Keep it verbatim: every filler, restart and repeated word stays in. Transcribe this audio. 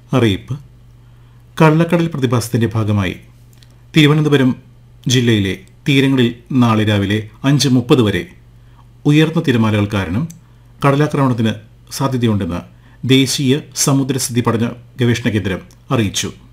അറിയിപ്പ്. കള്ളക്കടൽ പ്രതിഭാസത്തിന്റെ ഭാഗമായി തിരുവനന്തപുരം ജില്ലയിലെ തീരങ്ങളിൽ നാളെ രാവിലെ അഞ്ച് മുപ്പത് വരെ ഉയർന്ന തിരമാലകൾ കാരണം കടലാക്രമണത്തിന് സാധ്യതയുണ്ടെന്ന് ദേശീയ സമുദ്രസ്ഥിതി പഠന ഗവേഷണ കേന്ദ്രം അറിയിച്ചു.